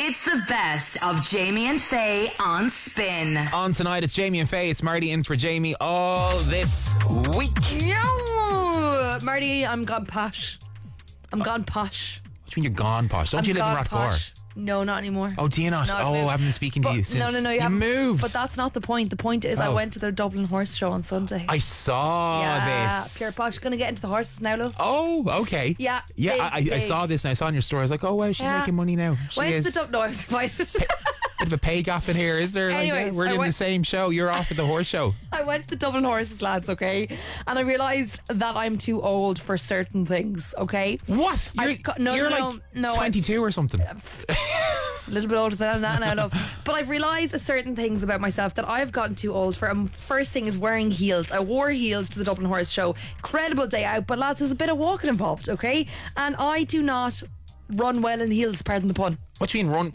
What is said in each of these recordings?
It's the best of Jamie and Faye on Spin. On tonight, it's Jamie and Faye. It's Marty in for Jamie all this week. Yo, Marty, I'm gone posh. I'm gone posh. What do you mean you're gone, posh? Don't you live in Rathcore? No, not anymore. Oh, do you not? I haven't been speaking to you since. No, you moved. But that's not the point. The point is I went to the Dublin Horse Show on Sunday. I saw this. Pure posh. Going to get into the horses now, love. Oh, okay. Yeah. I saw this and I saw in your story. I was like, oh, wow, she's making money now. Went to the Dublin Horse. Bit of a pay gap in here, is there? Anyways, we're doing the same show. You're off at the horse show. I went to the Dublin Horses, lads, okay? And I realised that I'm too old for certain things, okay? What? You're like 22 or something. A little bit older than that now, love. But I've realised certain things about myself that I've gotten too old for. And first thing is wearing heels. I wore heels to the Dublin Horse Show. Incredible day out, but lads, there's a bit of walking involved, okay? And I do not run well in heels, pardon the pun. What do you mean run?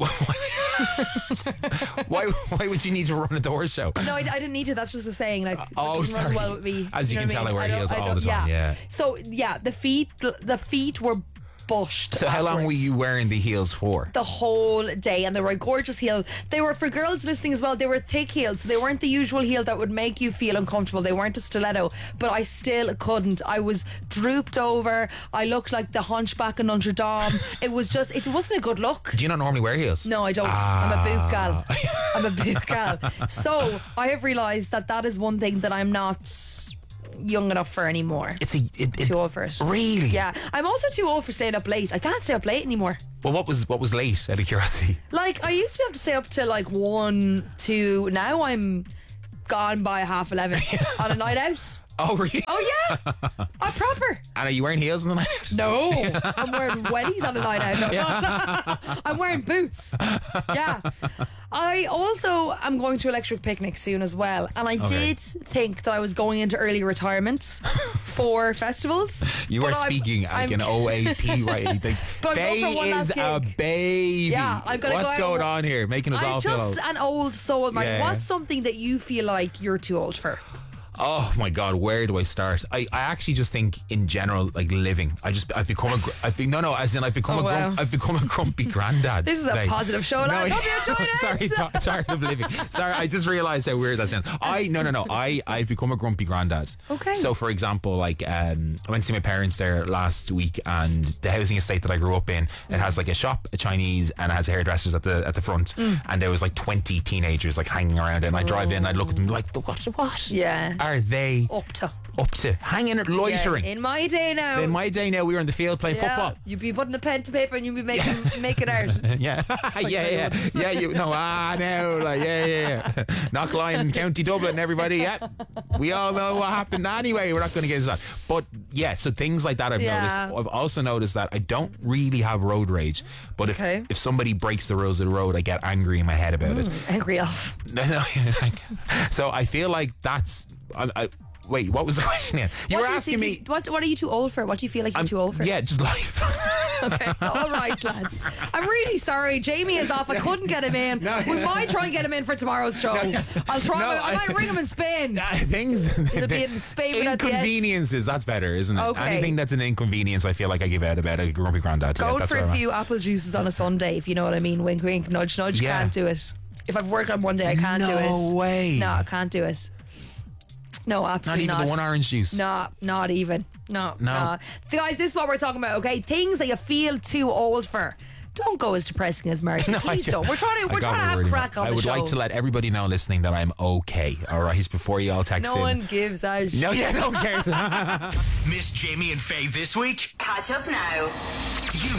Why would you need to run at the horse show? No, I didn't need to. That's just a saying. Like, sorry. run well with me. As you can tell, I wear heels all the time. Yeah. So the feet were bushed. So how long were you wearing the heels for? The whole day, and they were a gorgeous heel. They were, for girls listening as well, they were thick heels, so they weren't the usual heel that would make you feel uncomfortable. They weren't a stiletto, but I still couldn't. I was drooped over. I looked like the hunchback in Notre Dame. It wasn't a good look. Do you not normally wear heels? No, I don't. I'm a boot gal. I'm a boot gal. So I have realised that is one thing that I'm not young enough for anymore. Too old for it. Really? Yeah. I'm also too old for staying up late. I can't stay up late anymore. Well, what was late, out of curiosity? Like, I used to be able to stay up till like 1, 2. Now I'm gone by 11:30 on a night out. Oh, really? Oh, yeah. I'm proper. And are you wearing heels on the night out? No. I'm wearing wellies on a night out. No. I'm wearing boots. Yeah. I also am going to Electric Picnic soon as well. And I did think that I was going into early retirement for festivals. You are speaking like an OAP, right? But Faye is a baby. Yeah, I'm going to go. What's going on here? Making us all feel old. I'm just an old soul, Mark. Yeah. What's something that you feel like you're too old for? Oh my God, where do I start? I actually just think in general, like living. I've become a grumpy granddad. This is a positive show, lads. Hope you enjoyed it. Sorry of living. Sorry, I just realised how weird that sounds. I've become a grumpy granddad. Okay. So for example, like I went to see my parents there last week, and the housing estate that I grew up in, it has like a shop, a Chinese, and it has hairdressers at the front. And there was like 20 teenagers like hanging around it, and I drive in, I look at them like, what? Yeah. Are they up to hanging it, loitering? In my day now, we were in the field playing football. You'd be putting the pen to paper and you'd be making art. Yeah. Knockline, County Dublin, everybody. Yeah, we all know what happened. Anyway, we're not going to get into that. But yeah, so things like that I've noticed. I've also noticed that I don't really have road rage, but if somebody breaks the rules of the road, I get angry in my head about it. Angry off. So I feel like that's. Wait, what was the question here? You were asking me. What are you too old for? What do you feel like you're too old for? Yeah, just life. Okay, all right, lads. I'm really sorry. Jamie is off. I couldn't get him in. We might try and get him in for tomorrow's show. I'll try. I might ring him in Spain. It'll be in Spain. Inconveniences. That's better, isn't it? Okay. Anything that's an inconvenience, I feel like I give out about a grumpy granddad. Go for a few apple juices on a Sunday, if you know what I mean. Wink, wink, nudge, nudge. Yeah. Can't do it. If I've worked on one day, I can't do it. No way. No, I can't do it. No, absolutely not. Not even the one orange juice. No, not even. No. Guys, this is what we're talking about, okay? Things that you feel too old for. Don't go as depressing as Marty. Please don't. We're trying to have crack on the show. I would like to let everybody know listening that I'm okay. All right, before you all text in. No one gives a shit. No one cares. Miss Jamie and Faye this week? Catch up now. You